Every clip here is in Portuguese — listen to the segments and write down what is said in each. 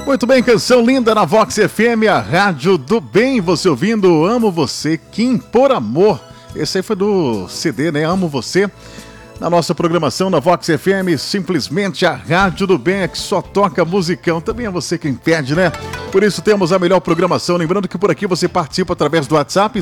Muito bem, canção linda na Vox FM, a rádio do bem. Você ouvindo Amo Você, Kim por Amor. Esse aí foi do CD, né? Amo Você. Na nossa programação na Vox FM, simplesmente a rádio do bem é que só toca musicão. Também é você quem pede, né? Por isso temos a melhor programação. Lembrando que por aqui você participa através do WhatsApp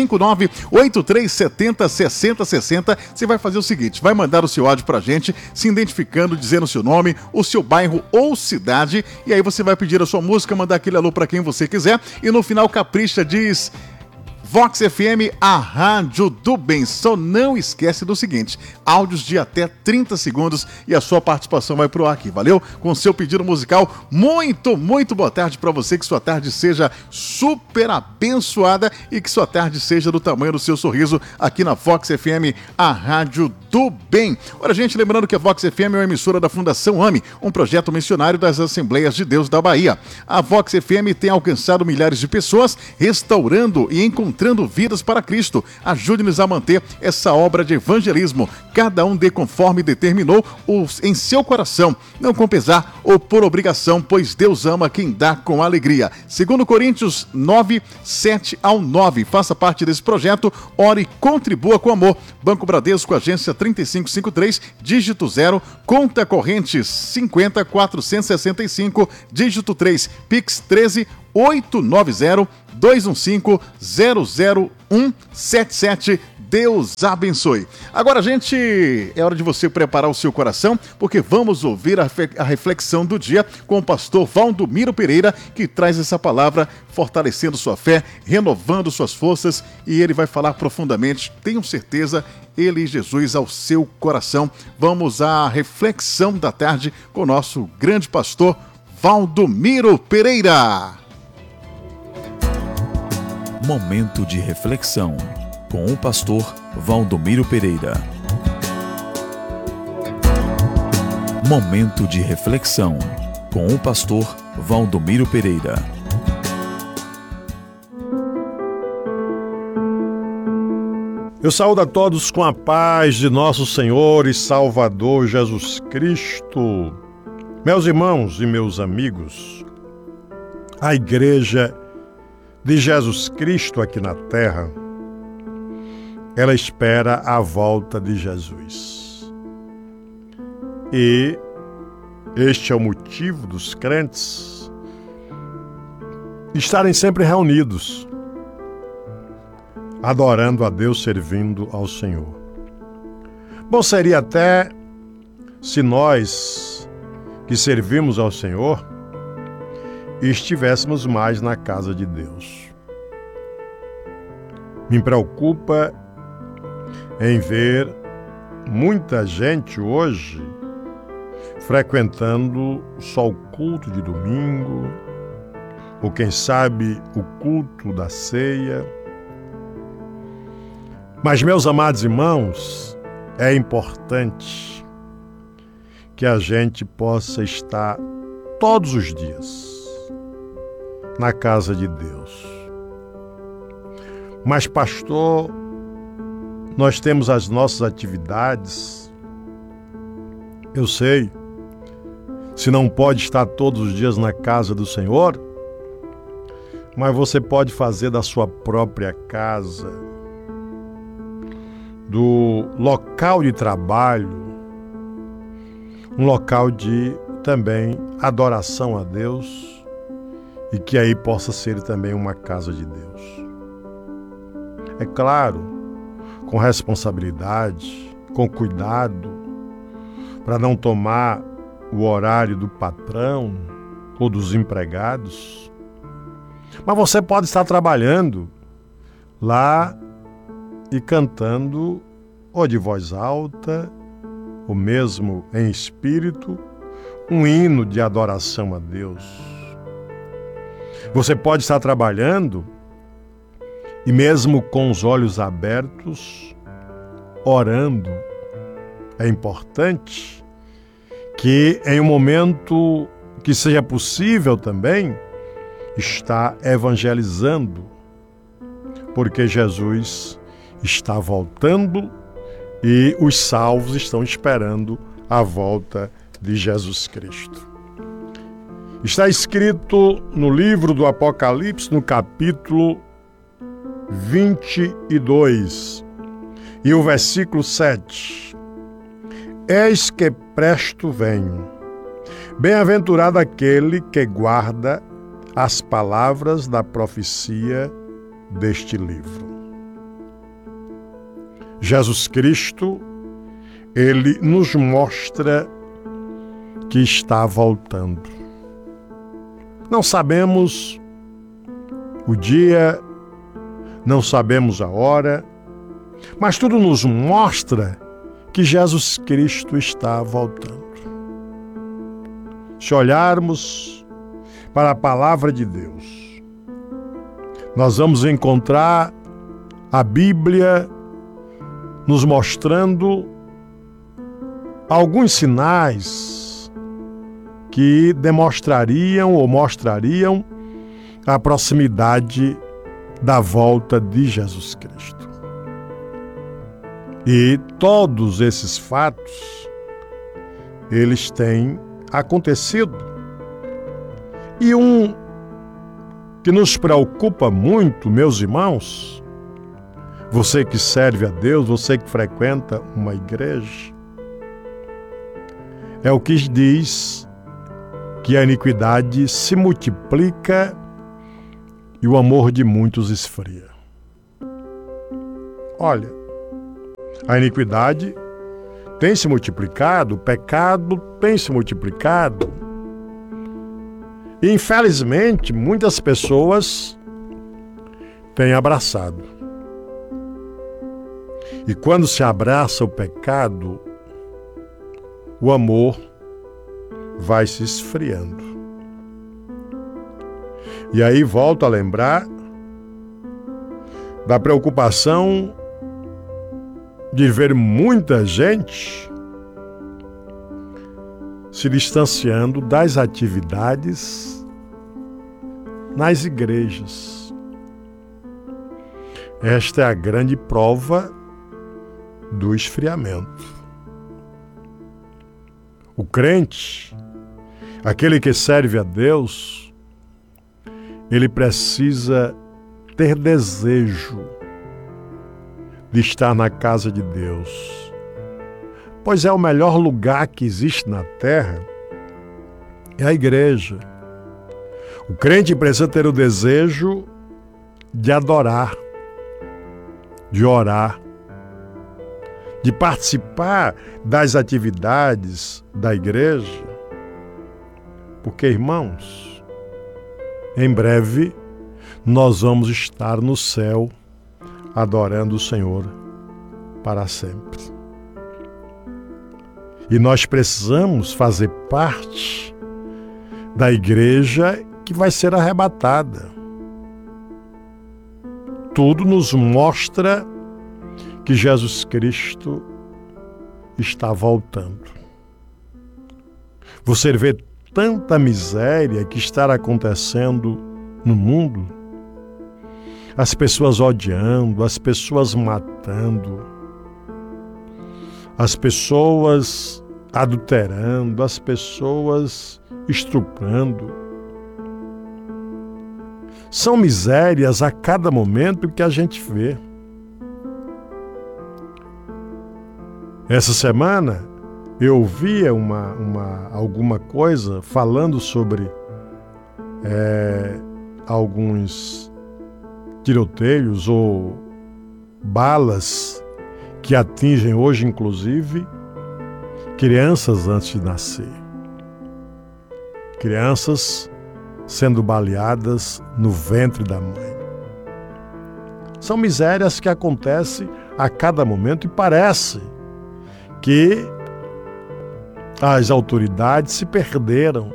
759-8370-6060. Você vai fazer o seguinte, vai mandar o seu áudio pra gente, se identificando, dizendo o seu nome, o seu bairro ou cidade. E aí você vai pedir a sua música, mandar aquele alô pra quem você quiser. E no final capricha, diz... Vox FM, a rádio do bem. Só não esquece do seguinte, áudios de até 30 segundos e a sua participação vai pro ar aqui, valeu? Com seu pedido musical, muito boa tarde para você, que sua tarde seja super abençoada e que sua tarde seja do tamanho do seu sorriso aqui na Vox FM, a rádio do bem. Olha, gente, lembrando que a Vox FM é uma emissora da Fundação AME, um projeto missionário das Assembleias de Deus da Bahia. A Vox FM tem alcançado milhares de pessoas, restaurando e encontrando vidas para Cristo. Ajude-nos a manter essa obra de evangelismo. Cada um dê conforme determinou em seu coração, não com pesar ou por obrigação, pois Deus ama quem dá com alegria. 2 Coríntios 9, 7 ao 9. Faça parte desse projeto, ore e contribua com amor. Banco Bradesco, agência 3553, dígito 0, conta corrente 50-465, dígito 3, Pix 13 890-215-00177. Deus abençoe. Agora, gente, é hora de você preparar o seu coração, porque vamos ouvir a reflexão do dia com o pastor Valdomiro Pereira, que traz essa palavra fortalecendo sua fé, renovando suas forças, e ele vai falar profundamente, tenho certeza, ele e Jesus ao seu coração. Vamos à reflexão da tarde com o nosso grande pastor Valdomiro Pereira. Momento de reflexão com o pastor Valdomiro Pereira. Momento de reflexão com o pastor Valdomiro Pereira. Eu saúdo a todos com a paz de nosso Senhor e Salvador Jesus Cristo. Meus irmãos e meus amigos, a Igreja de Jesus Cristo aqui na Terra, ela espera a volta de Jesus. E este é o motivo dos crentes estarem sempre reunidos, adorando a Deus, servindo ao Senhor. Bom seria até se nós que servimos ao Senhor e estivéssemos mais na casa de Deus. Me preocupa em ver muita gente hoje frequentando só o culto de domingo, ou quem sabe o culto da ceia. Mas, meus amados irmãos, é importante que a gente possa estar todos os dias na casa de Deus. Mas, pastor, nós temos as nossas atividades. Eu sei, se não pode estar todos os dias na casa do Senhor, mas você pode fazer da sua própria casa, do local de trabalho, um local de também adoração a Deus, e que aí possa ser também uma casa de Deus. É claro, com responsabilidade, com cuidado, para não tomar o horário do patrão ou dos empregados. Mas você pode estar trabalhando lá e cantando, ou de voz alta, ou mesmo em espírito, um hino de adoração a Deus. Você pode estar trabalhando e mesmo com os olhos abertos, orando. É importante que em um momento que seja possível também estar evangelizando, porque Jesus está voltando e os salvos estão esperando a volta de Jesus Cristo. Está escrito no livro do Apocalipse, no capítulo 22, e o versículo 7. Eis que presto venho. Bem-aventurado aquele que guarda as palavras da profecia deste livro. Jesus Cristo, ele nos mostra que está voltando. Não sabemos o dia, não sabemos a hora, mas tudo nos mostra que Jesus Cristo está voltando. Se olharmos para a palavra de Deus, nós vamos encontrar a Bíblia nos mostrando alguns sinais que demonstrariam ou mostrariam a proximidade da volta de Jesus Cristo. E todos esses fatos, eles têm acontecido. E um que nos preocupa muito, meus irmãos, você que serve a Deus, você que frequenta uma igreja, é o que diz que a iniquidade se multiplica e o amor de muitos esfria. Olha, a iniquidade tem se multiplicado, o pecado tem se multiplicado. E, infelizmente, muitas pessoas têm abraçado. E quando se abraça o pecado, o amor vai se esfriando. E aí volto a lembrar da preocupação de ver muita gente se distanciando das atividades nas igrejas. Esta é a grande prova do esfriamento. O crente, aquele que serve a Deus, ele precisa ter desejo de estar na casa de Deus, pois é o melhor lugar que existe na terra, é a igreja. O crente precisa ter o desejo de adorar, de orar, de participar das atividades da igreja, porque, irmãos, em breve nós vamos estar no céu adorando o Senhor para sempre. E nós precisamos fazer parte da igreja que vai ser arrebatada. Tudo nos mostra que Jesus Cristo está voltando. Você vê tanta miséria que está acontecendo no mundo, as pessoas odiando, as pessoas matando, as pessoas adulterando, as pessoas estuprando. São misérias a cada momento que a gente vê. Essa semana eu ouvia alguma coisa falando sobre alguns tiroteios ou balas que atingem hoje, inclusive, crianças antes de nascer. Crianças sendo baleadas no ventre da mãe. São misérias que acontecem a cada momento e parece que as autoridades se perderam.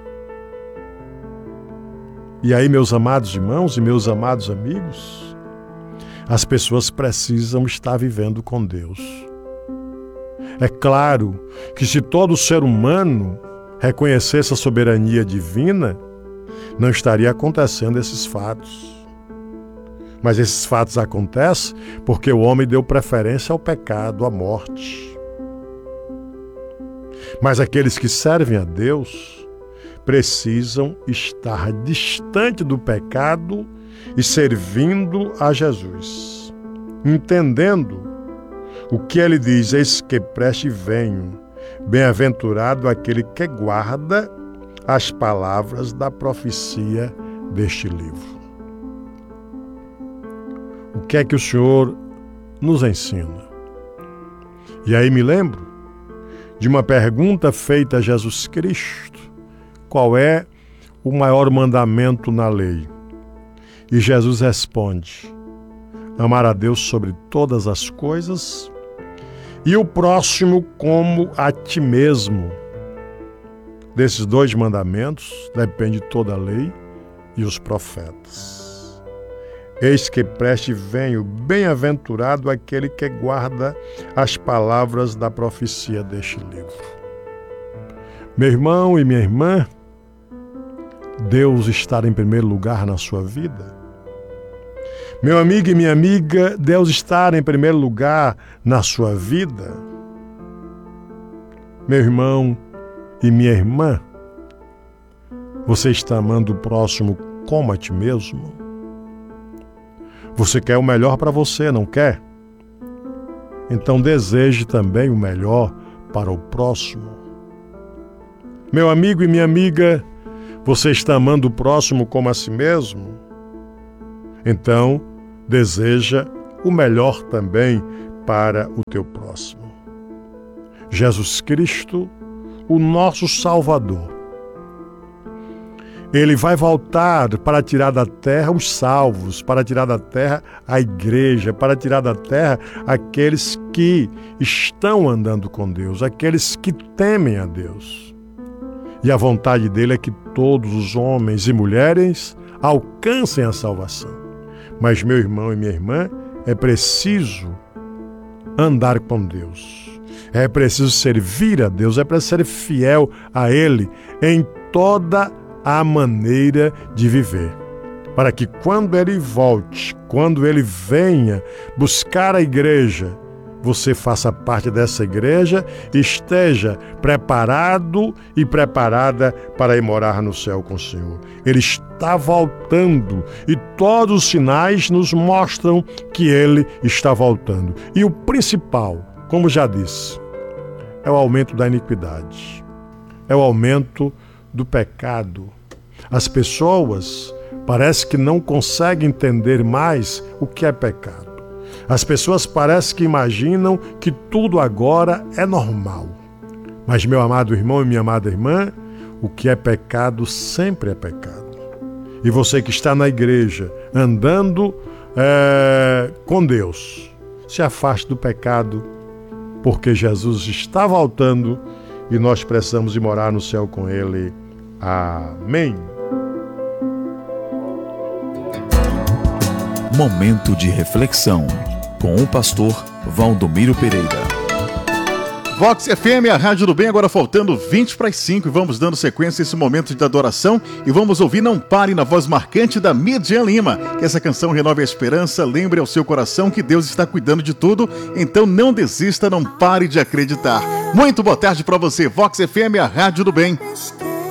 E aí, meus amados irmãos e meus amados amigos, as pessoas precisam estar vivendo com Deus. É claro que se todo ser humano reconhecesse a soberania divina, não estaria acontecendo esses fatos. Mas esses fatos acontecem porque o homem deu preferência ao pecado, à morte. Mas aqueles que servem a Deus precisam estar distante do pecado e servindo a Jesus, entendendo o que ele diz: eis que preste e venho, bem-aventurado aquele que guarda as palavras da profecia deste livro. O que é que o Senhor nos ensina? E aí me lembro de uma pergunta feita a Jesus Cristo: qual é o maior mandamento na lei? E Jesus responde: amar a Deus sobre todas as coisas e o próximo como a ti mesmo. Desses dois mandamentos depende toda a lei e os profetas. Eis que preste e venho, bem-aventurado aquele que guarda as palavras da profecia deste livro. Meu irmão e minha irmã, Deus está em primeiro lugar na sua vida? Meu amigo e minha amiga, Deus está em primeiro lugar na sua vida? Meu irmão e minha irmã, você está amando o próximo como a ti mesmo? Você quer o melhor para você, não quer? Então deseje também o melhor para o próximo. Meu amigo e minha amiga, você está amando o próximo como a si mesmo? Então deseja o melhor também para o teu próximo. Jesus Cristo, o nosso Salvador, Ele vai voltar para tirar da terra os salvos, para tirar da terra a igreja, para tirar da terra aqueles que estão andando com Deus, aqueles que temem a Deus. E a vontade dele é que todos os homens e mulheres alcancem a salvação. Mas, meu irmão e minha irmã, é preciso andar com Deus. É preciso servir a Deus, é preciso ser fiel a Ele em toda a maneira de viver. Para que quando Ele volte, quando Ele venha buscar a igreja, você faça parte dessa igreja e esteja preparado e preparada para ir morar no céu com o Senhor. Ele está voltando e todos os sinais nos mostram que Ele está voltando. E o principal, como já disse, é o aumento da iniquidade, é o aumento do pecado. As pessoas parece que não conseguem entender mais o que é pecado. As pessoas parecem que imaginam que tudo agora é normal. Mas, meu amado irmão e minha amada irmã, o que é pecado sempre é pecado. E você que está na igreja, andando com Deus, se afaste do pecado, porque Jesus está voltando e nós precisamos ir morar no céu com Ele. Amém. Momento de reflexão com o pastor Valdomiro Pereira. Vox FM, a Rádio do Bem, agora faltando 20 para as 5 e vamos dando sequência a esse momento de adoração e vamos ouvir Não Pare na voz marcante da Midian Lima. Que essa canção renove a esperança, lembre ao seu coração que Deus está cuidando de tudo, então não desista, não pare de acreditar. Muito boa tarde para você, Vox FM, a Rádio do Bem.